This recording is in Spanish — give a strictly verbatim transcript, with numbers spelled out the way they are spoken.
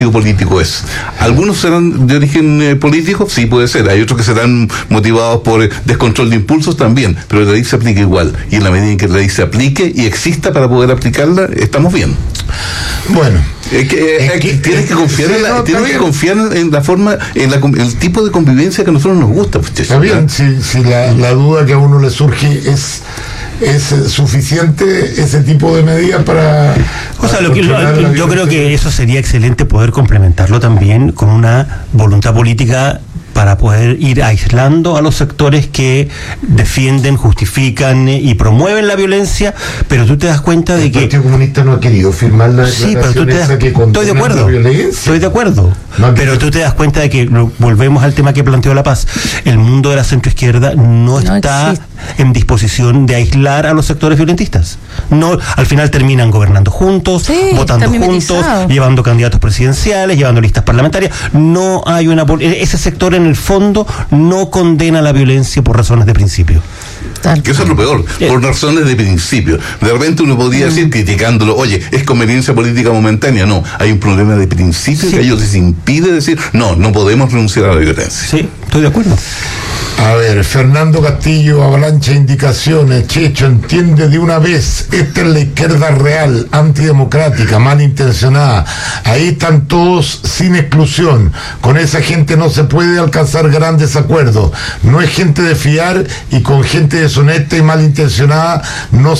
político es. Algunos serán de origen eh, político, sí puede ser, hay otros que serán motivados por eh, descontrol de impulsos también, pero la ley se aplica igual, y en la medida en que la ley se aplique y exista para poder aplicarla, estamos bien. Bueno, eh, que, eh, que, tienes que confiar, sí, en, la, no, tienes que confiar en la forma, en, la, en el tipo de convivencia que a nosotros nos gusta. Pues, está bien, si, si la, la duda que a uno le surge es es suficiente ese tipo de medidas para... O sea, lo que, lo, yo creo que eso sería excelente poder complementarlo también con una voluntad política para poder ir aislando a los sectores que defienden, justifican y promueven la violencia, pero tú te das cuenta de el que... El Partido Comunista no ha querido firmar la sí, pero tú te das, que estoy de acuerdo, estoy de acuerdo, no, pero tú te das cuenta de que, volvemos al tema que planteó La Paz, el mundo de la centroizquierda no, no está existe. en disposición de aislar a los sectores violentistas. No, al final terminan gobernando juntos, sí, votando juntos, llevando candidatos presidenciales, llevando listas parlamentarias. No hay una... Ese sector en el fondo no condena la violencia por razones de principio. Que eso es lo peor, por razones de principio. De repente uno podría decir, criticándolo, oye, es conveniencia política momentánea. No, hay un problema de principio sí. que a ellos les impide decir, no, no podemos renunciar a la violencia. Sí, estoy de acuerdo. A ver, Fernando Castillo, Avalancha Indicaciones. Checho, entiende de una vez, esta es la izquierda real, antidemocrática, malintencionada. Ahí están todos sin exclusión. Con esa gente no se puede alcanzar grandes acuerdos. No es gente de fiar, y con gente deshonesta y malintencionada no